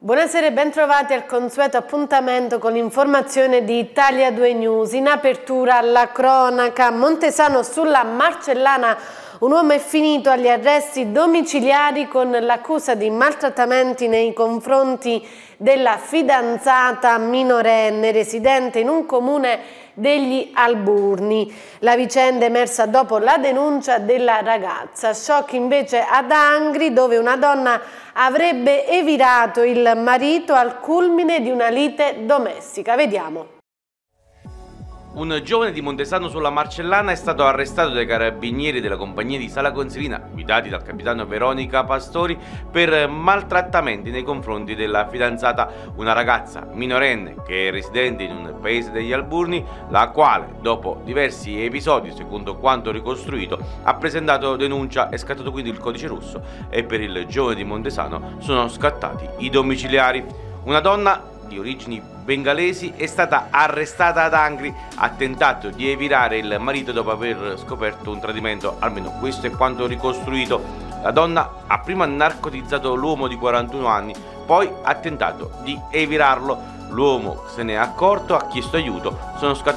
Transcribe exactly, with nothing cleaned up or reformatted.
Buonasera e bentrovati al consueto appuntamento con l'informazione di Italia due News. In apertura alla cronaca, Montesano sulla Marcellana, un uomo è finito agli arresti domiciliari con l'accusa di maltrattamenti nei confronti della fidanzata minorenne residente in un comune degli Alburni. La vicenda è emersa dopo la denuncia della ragazza. Shock invece ad Angri, dove una donna avrebbe evirato il marito al culmine di una lite domestica. Vediamo. Un giovane di Montesano sulla Marcellana è stato arrestato dai carabinieri della compagnia di Sala Consilina, guidati dal capitano Veronica Pastori, per maltrattamenti nei confronti della fidanzata, una ragazza minorenne che è residente in un paese degli Alburni, la quale, dopo diversi episodi, secondo quanto ricostruito, ha presentato denuncia. È scattato quindi il codice rosso e per il giovane di Montesano sono scattati i domiciliari. Una donna di origini bengalesi è stata arrestata ad Angri, ha tentato di evitare il marito dopo aver scoperto un tradimento, almeno questo è quanto ricostruito. La donna ha prima narcotizzato l'uomo di quarantuno anni, poi ha tentato di evirarlo. L'uomo se ne è accorto, ha chiesto aiuto, sono scattati